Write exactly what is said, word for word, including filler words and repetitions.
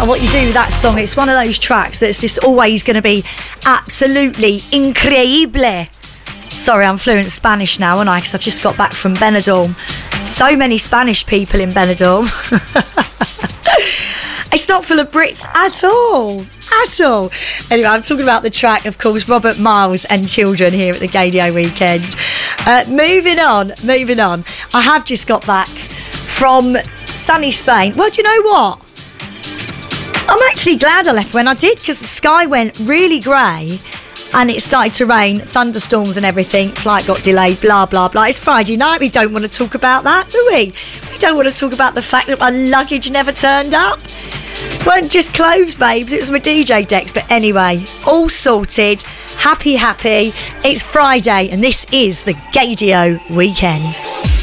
matter what you do with that song, it's one of those tracks that's just always going to be absolutely increíble. Sorry, I'm fluent Spanish now, aren't I? Because I've just got back from Benidorm. So many Spanish people in Benidorm. It's not full of Brits at all. At all. Anyway, I'm talking about the track, of course, Robert Miles and Children here at the Gaydio Weekend. Uh, moving on, moving on. I have just got back from sunny Spain. Well, do you know what? I'm actually glad I left when I did, because the sky went really grey and it started to rain, thunderstorms and everything. Flight got delayed, blah, blah, blah. It's Friday night. We don't want to talk about that, do we? We don't want to talk about the fact that my luggage never turned up. Weren't just clothes, babes. It was my D J decks. But anyway, all sorted. Happy, happy. It's Friday and this is the Gaydio Weekend.